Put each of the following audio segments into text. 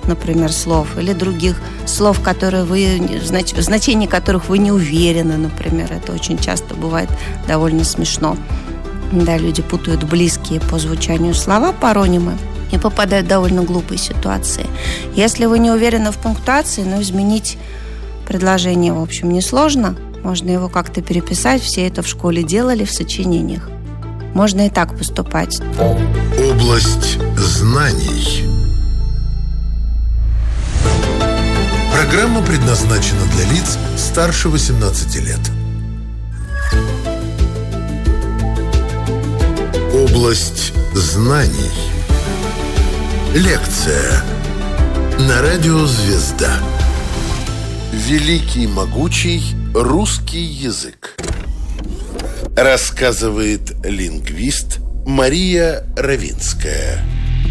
например, слов, или других слов, которые в значении которых вы не уверены, например. Это очень часто бывает довольно смешно. Да, люди путают близкие по звучанию слова, паронимы, и попадают в довольно глупые ситуации. Если вы не уверены в пунктуации, изменить предложение, в общем, несложно. Можно его как-то переписать. Все это в школе делали в сочинениях. Можно и так поступать. Область знаний. Программа предназначена для лиц старше 18 лет. Область знаний. Лекция на радио «Звезда». Великий могучий русский язык. Рассказывает лингвист Мария Равинская.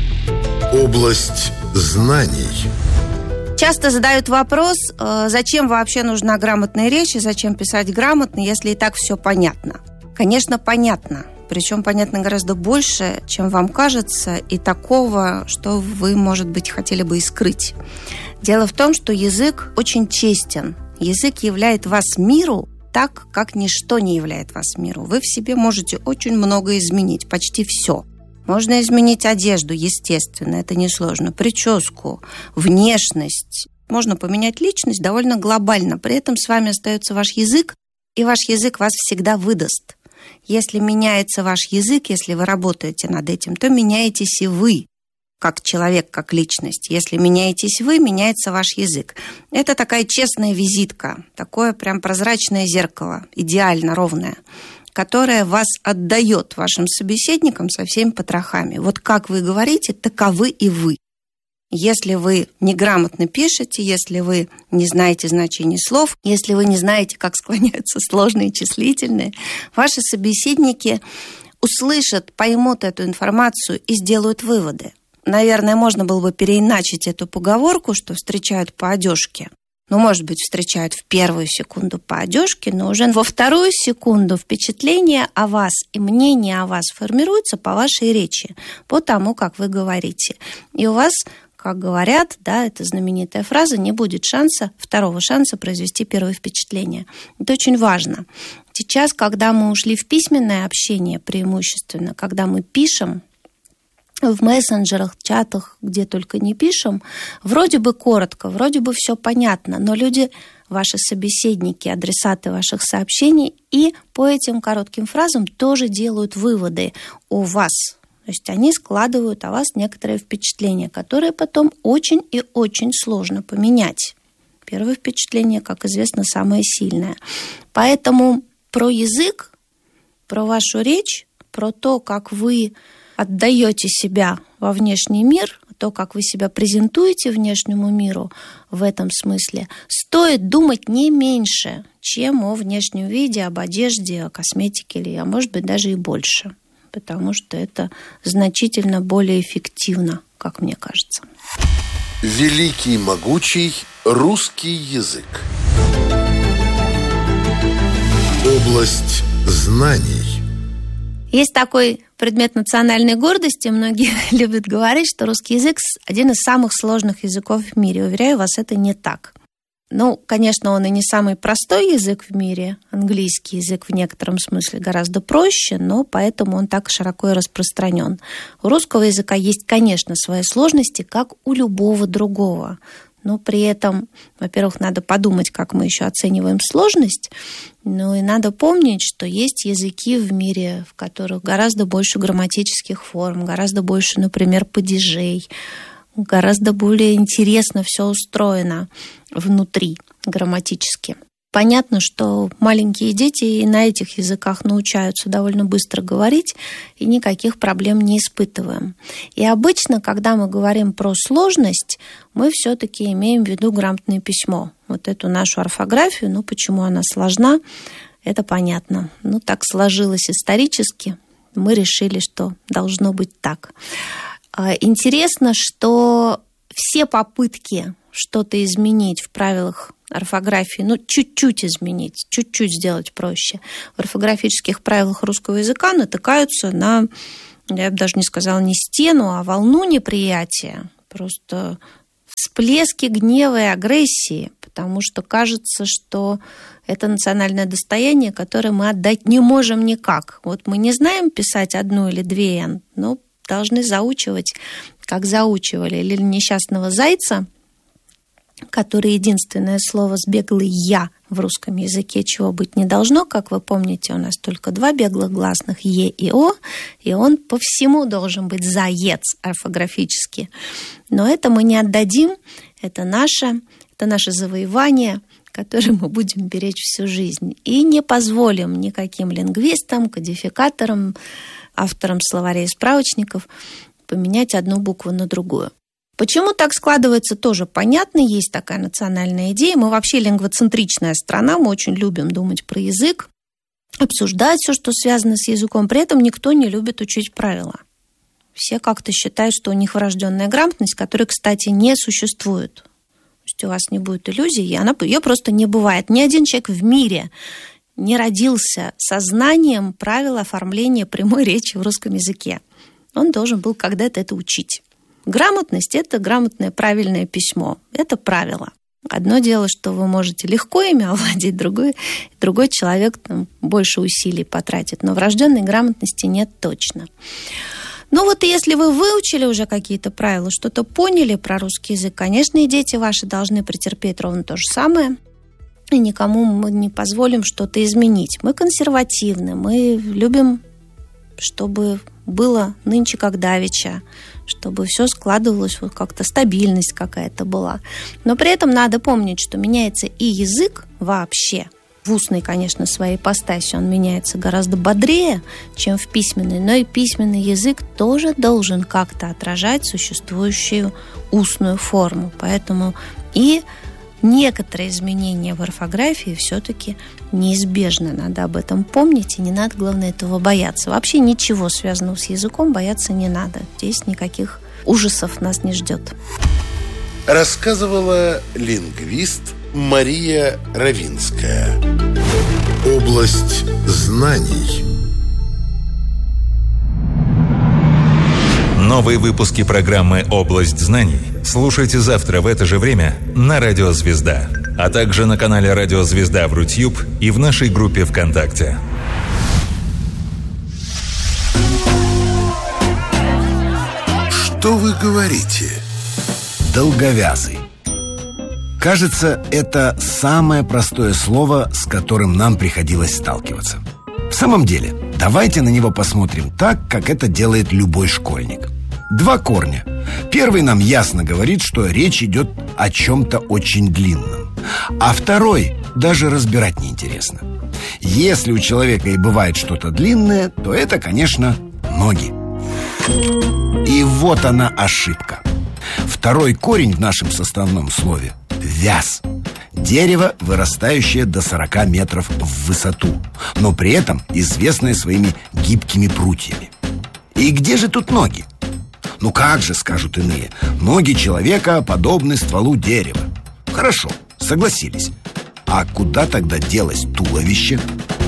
Область знаний. Часто задают вопрос, зачем вообще нужна грамотная речь и зачем писать грамотно, если и так все понятно. Конечно, понятно. Причем понятно гораздо больше, чем вам кажется, и такого, что вы, может быть, хотели бы и скрыть. Дело в том, что язык очень честен. Язык являет вас миру так, как ничто не являет вас миру. Вы в себе можете очень много изменить, почти все. Можно изменить одежду, естественно, это несложно, прическу, внешность. Можно поменять личность довольно глобально. При этом с вами остается ваш язык, и ваш язык вас всегда выдаст. Если меняется ваш язык, если вы работаете над этим, то меняетесь и вы, как человек, как личность. Если меняетесь вы, меняется ваш язык. Это такая честная визитка, такое прям прозрачное зеркало, идеально ровное, которое вас отдает вашим собеседникам со всеми потрохами. Вот как вы говорите, таковы и вы. Если вы неграмотно пишете, если вы не знаете значения слов, если вы не знаете, как склоняются сложные числительные, ваши собеседники услышат, поймут эту информацию и сделают выводы. Наверное, можно было бы переиначить эту поговорку, что встречают по одежке. Может быть, встречают в первую секунду по одежке, но уже во вторую секунду впечатление о вас и мнение о вас формируется по вашей речи, по тому, как вы говорите. И у вас, как говорят, это знаменитая фраза, не будет второго шанса произвести первое впечатление. Это очень важно. Сейчас, когда мы ушли в письменное общение преимущественно, когда мы пишем, в мессенджерах, чатах, где только не пишем, вроде бы коротко, вроде бы все понятно, но люди, ваши собеседники, адресаты ваших сообщений, и по этим коротким фразам тоже делают выводы о вас. То есть они складывают о вас некоторые впечатления, которые потом очень и очень сложно поменять. Первое впечатление, как известно, самое сильное. Поэтому про язык, про вашу речь, про то, как вы отдаете себя во внешний мир, то, как вы себя презентуете внешнему миру в этом смысле, стоит думать не меньше, чем о внешнем виде, об одежде, о косметике, а может быть даже и больше, потому что это значительно более эффективно, как мне кажется. Великий могучий русский язык. Область знаний. Есть такой предмет национальной гордости. Многие любят говорить, что русский язык один из самых сложных языков в мире. Уверяю вас, это не так. Конечно, он и не самый простой язык в мире. Английский язык в некотором смысле гораздо проще, но поэтому он так широко и распространен. У русского языка есть, конечно, свои сложности, как у любого другого. Но при этом, во-первых, надо подумать, как мы еще оцениваем сложность, но и надо помнить, что есть языки в мире, в которых гораздо больше грамматических форм, гораздо больше, например, падежей, гораздо более интересно все устроено внутри грамматически. Понятно, что маленькие дети и на этих языках научаются довольно быстро говорить, и никаких проблем не испытываем. И обычно, когда мы говорим про сложность, мы все-таки имеем в виду грамотное письмо. Вот эту нашу орфографию, почему она сложна, это понятно. Так сложилось исторически, мы решили, что должно быть так. Интересно, что все попытки что-то изменить в правилах орфографии, чуть-чуть изменить, чуть-чуть сделать проще, в орфографических правилах русского языка натыкаются на, я бы даже не сказала не стену, а волну неприятия. Просто всплески гнева и агрессии, потому что кажется, что это национальное достояние, которое мы отдать не можем никак. Вот мы не знаем писать одну или две «н», но должны заучивать, как заучивали, или несчастного зайца, который единственное слово сбеглый «я» в русском языке, чего быть не должно. Как вы помните, у нас только два беглых гласных «е» и «о», и он по всему должен быть «заец» орфографически. Но это мы не отдадим, это наше завоевание, которое мы будем беречь всю жизнь. И не позволим никаким лингвистам, кодификаторам, авторам словарей и справочников поменять одну букву на другую. Почему так складывается, тоже понятно. Есть такая национальная идея. Мы вообще лингвоцентричная страна, мы очень любим думать про язык, обсуждать все, что связано с языком. При этом никто не любит учить правила. Все как-то считают, что у них врожденная грамотность, которой, кстати, не существует. То есть у вас не будет иллюзий, ее просто не бывает. Ни один человек в мире не родился со знанием правил оформления прямой речи в русском языке. Он должен был когда-то это учить. Грамотность – это грамотное правильное письмо. Это правило. Одно дело, что вы можете легко ими овладеть, другой человек больше усилий потратит. Но врожденной грамотности нет точно. Ну вот и если вы выучили уже какие-то правила, что-то поняли про русский язык, конечно, и дети ваши должны претерпеть ровно то же самое. И никому мы не позволим что-то изменить. Мы консервативны, мы любим, чтобы было нынче как давеча, чтобы все складывалось, вот как-то стабильность какая-то была. Но при этом надо помнить, что меняется и язык вообще. В устной, конечно, своей ипостаси он меняется гораздо бодрее, чем в письменной, но и письменный язык тоже должен как-то отражать существующую устную форму. Поэтому и некоторые изменения в орфографии все-таки неизбежны. Надо об этом помнить, и не надо, главное, этого бояться. Вообще ничего связанного с языком бояться не надо. Здесь никаких ужасов нас не ждет. Рассказывала лингвист Мария Равинская. Область знаний. Новые выпуски программы «Область знаний» слушайте завтра в это же время на Радио Звезда, а также на канале Радио Звезда в Рутьюб и в нашей группе ВКонтакте. Что вы говорите? Долговязый. Кажется, это самое простое слово, с которым нам приходилось сталкиваться. В самом деле, давайте на него посмотрим так, как это делает любой школьник. Два корня. Первый нам ясно говорит, что речь идет о чем-то очень длинном. А второй даже разбирать неинтересно. Если у человека и бывает что-то длинное, то это, конечно, ноги. И вот она ошибка. Второй корень в нашем составном слове – вяз. Дерево, вырастающее до 40 метров в высоту, но при этом известное своими гибкими прутьями. И где же тут ноги? Ну как же, скажут иные, ноги человека подобны стволу дерева. Хорошо, согласились. А куда тогда делось туловище?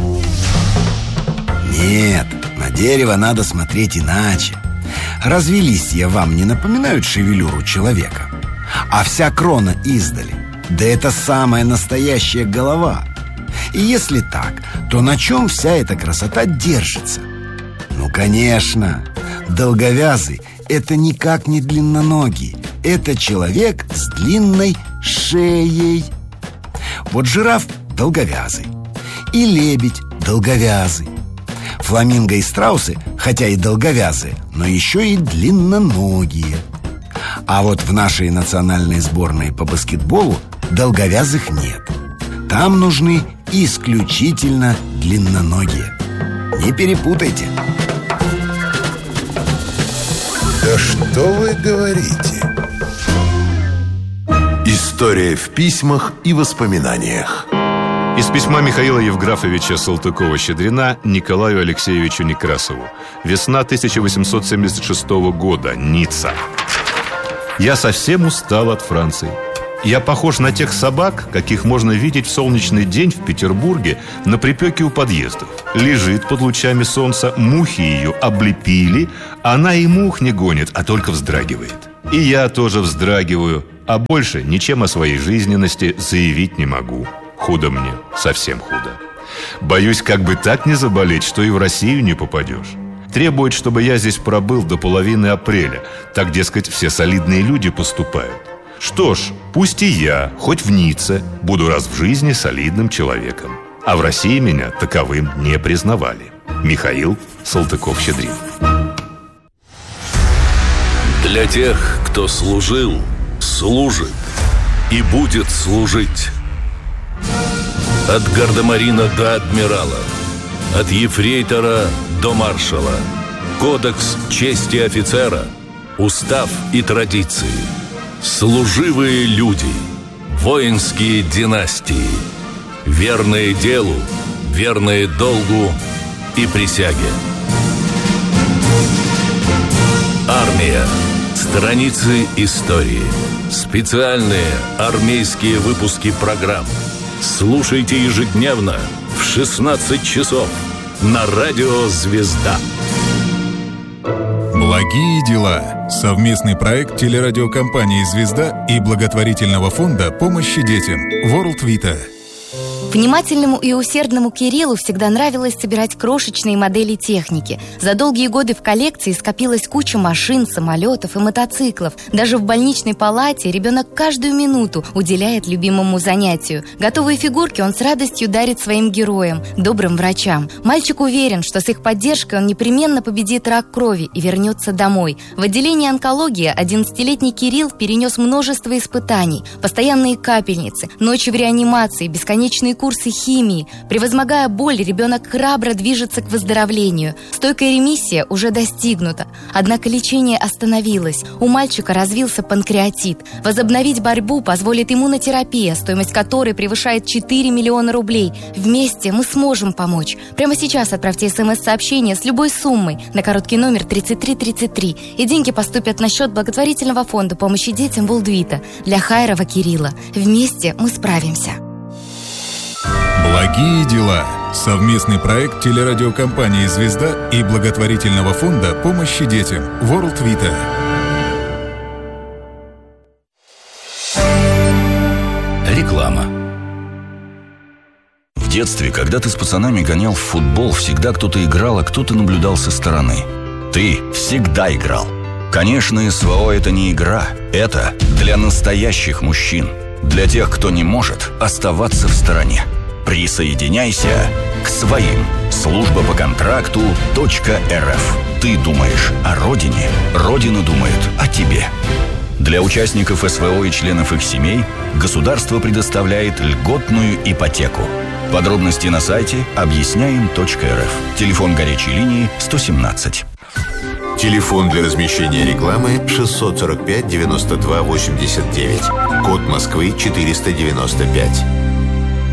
Нет, на дерево надо смотреть иначе. Разве листья вам не напоминают шевелюру человека? А вся крона издали, да это самая настоящая голова. И если так, то на чем вся эта красота держится? Ну, конечно, долговязый – это никак не длинноногий. Это человек с длинной шеей. Вот жираф долговязый, и лебедь долговязый. Фламинго и страусы, хотя и долговязые, но еще и длинноногие. А вот в нашей национальной сборной по баскетболу долговязых нет. Там нужны исключительно длинноногие. Не перепутайте. Да что вы говорите? История в письмах и воспоминаниях. Из письма Михаила Евграфовича Салтыкова-Щедрина Николаю Алексеевичу Некрасову. Весна 1876 года. Ницца. Я совсем устал от Франции. Я похож на тех собак, каких можно видеть в солнечный день в Петербурге на припеке у подъездов. Лежит под лучами солнца, мухи ее облепили, она и мух не гонит, а только вздрагивает. И я тоже вздрагиваю А больше ничем о своей жизненности заявить не могу. Худо мне, совсем худо. Боюсь, как бы так не заболеть, что и в Россию не попадешь. Требует, чтобы я здесь пробыл до половины апреля. Так, дескать, все солидные люди поступают. Что ж, пусть и я, хоть в Ницце, буду раз в жизни солидным человеком. А в России меня таковым не признавали. Михаил Салтыков-Щедрин. Для тех, кто служил, служит и будет служить. От гардемарина до адмирала, от ефрейтора до маршала. Кодекс чести офицера, устав и традиции. Служивые люди, воинские династии, верные делу, верные долгу и присяге. Армия. Страницы истории. Специальные армейские выпуски программ. Слушайте ежедневно в 16 часов на радио «Звезда». Благие дела. Совместный проект телерадиокомпании «Звезда» и благотворительного фонда помощи детям World Vita. Внимательному и усердному Кириллу всегда нравилось собирать крошечные модели техники. За долгие годы в коллекции скопилась куча машин, самолетов и мотоциклов. Даже в больничной палате ребенок каждую минуту уделяет любимому занятию. Готовые фигурки он с радостью дарит своим героям, добрым врачам. Мальчик уверен, что с их поддержкой он непременно победит рак крови и вернется домой. В отделении онкологии 11-летний Кирилл перенес множество испытаний. Постоянные капельницы, ночи в реанимации, бесконечные курсы химии. Превозмогая боль, ребенок храбро движется к выздоровлению. Стойкая ремиссия уже достигнута. Однако лечение остановилось. У мальчика развился панкреатит. Возобновить борьбу позволит иммунотерапия, стоимость которой превышает 4 миллиона рублей. Вместе мы сможем помочь. Прямо сейчас отправьте СМС-сообщение с любой суммой на короткий номер 3333, и деньги поступят на счет благотворительного фонда помощи детям World Vita для Хайрова Кирилла. Вместе мы справимся. Благие дела. Совместный проект телерадиокомпании «Звезда» и благотворительного фонда помощи детям World Vita. Реклама. В детстве, когда ты с пацанами гонял в футбол, всегда кто-то играл, а кто-то наблюдал со стороны. Ты всегда играл. Конечно, СВО – это не игра. Это для настоящих мужчин. Для тех, кто не может оставаться в стороне. Присоединяйся к своим. Служба по контракту .рф. Ты думаешь о родине, родина думает о тебе. Для участников СВО и членов их семей государство предоставляет льготную ипотеку. Подробности на сайте объясняем.рф. Телефон горячей линии 117. Телефон для размещения рекламы 645 92 89. Код Москвы 495.